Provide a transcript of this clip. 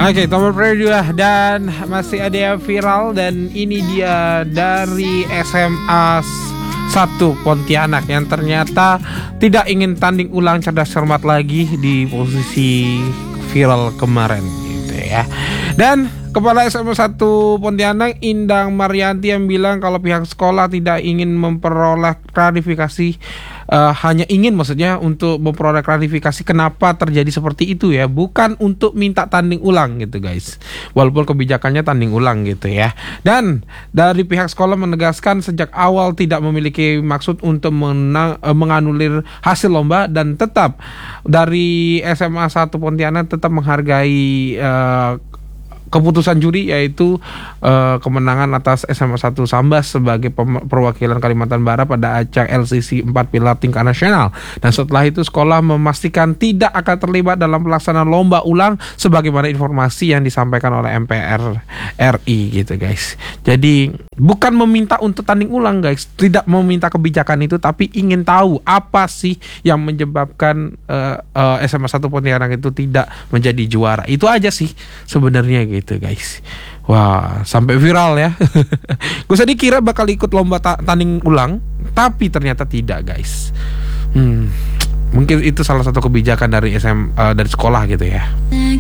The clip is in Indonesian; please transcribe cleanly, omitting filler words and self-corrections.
Oke, tombol play 2 dan masih ada yang viral dan ini dia dari SMA 1 Pontianak yang ternyata tidak ingin tanding ulang cerdas cermat lagi di posisi viral kemarin gitu ya. Dan Kepala SMA 1 Pontianak Indang Marianti yang bilang kalau pihak sekolah tidak ingin memperoleh klarifikasi, hanya ingin maksudnya untuk memperoleh klarifikasi kenapa terjadi seperti itu ya, bukan untuk minta tanding ulang gitu guys, walaupun kebijakannya tanding ulang gitu ya. Dan dari pihak sekolah menegaskan sejak awal tidak memiliki maksud untuk menganulir hasil lomba dan tetap dari SMA 1 Pontianak tetap menghargai keputusan juri, yaitu kemenangan atas SMA 1 Sambas sebagai perwakilan Kalimantan Barat pada ajang LCC 4 Pilar tingkat nasional. Dan setelah itu sekolah memastikan tidak akan terlibat dalam pelaksanaan lomba ulang sebagaimana informasi yang disampaikan oleh MPR RI gitu guys. Jadi bukan meminta untuk tanding ulang guys, tidak meminta kebijakan itu, tapi ingin tahu apa sih yang menyebabkan SMA 1 Pontianak itu tidak menjadi juara. Itu aja sih sebenarnya gitu guys. Wah, sampai viral ya. Gue tadi kira bakal ikut lomba tanding ulang, tapi ternyata tidak guys. Mungkin itu salah satu kebijakan dari dari sekolah gitu ya.